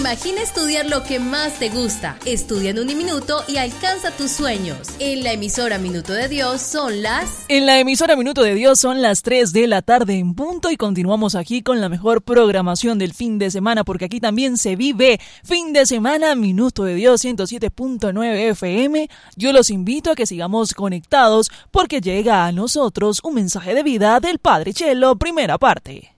Imagina estudiar lo que más te gusta. Estudia en Uniminuto y alcanza tus sueños. En la emisora Minuto de Dios son las 3 de la tarde en punto y continuamos aquí con la mejor programación del fin de semana, porque aquí también se vive fin de semana. Minuto de Dios 107.9 FM. Yo los invito a que sigamos conectados porque llega a nosotros un mensaje de vida del Padre Chelo, primera parte.